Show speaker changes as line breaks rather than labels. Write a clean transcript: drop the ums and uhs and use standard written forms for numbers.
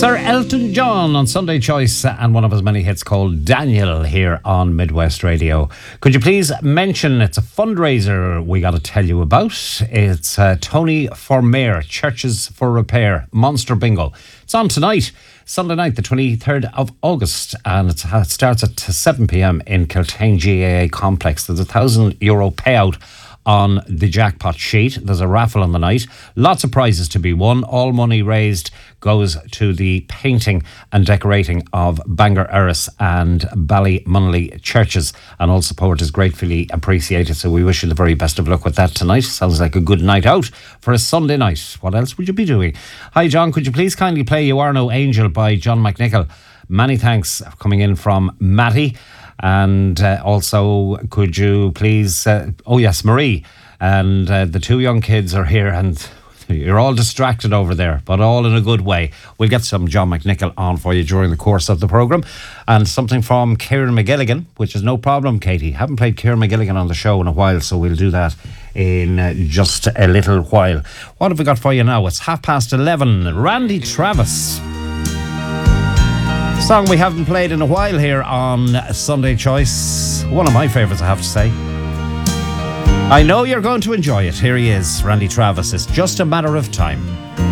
Sir Elton John on Sunday Choice and one of his many hits called Daniel here on Midwest Radio. Could you please mention it's a fundraiser we got to tell you about. It's Tony for Mayor, Churches for Repair, Monster Bingo. It's on tonight, Sunday night, the 23rd of August, and it starts at 7 p.m. in Kiltane GAA Complex. There's €1,000 payout on the jackpot sheet. There's a raffle on the night. Lots of prizes to be won. All money raised goes to the painting and decorating of Bangor Erris and Ballymunley churches, and all support is gratefully appreciated. So we wish you the very best of luck with that tonight. Sounds like a good night out for a Sunday night. What else would you be doing? Hi John, could you please kindly play You Are No Angel by John McNichol? Many thanks coming in from Matty. And also, could you please... Marie. And the two young kids are here and you're all distracted over there, but all in a good way. We'll get some John McNichol on for you during the course of the programme. And something from Kieran McGilligan, which is no problem, Katie. Haven't played Kieran McGilligan on the show in a while, so we'll do that in just a little while. What have we got for you now? It's 11:30. Randy Travis. Song we haven't played in a while here on Sunday Choice. One of my favourites, I have to say. I know you're going to enjoy it. Here he is, Randy Travis. It's Just a Matter of Time.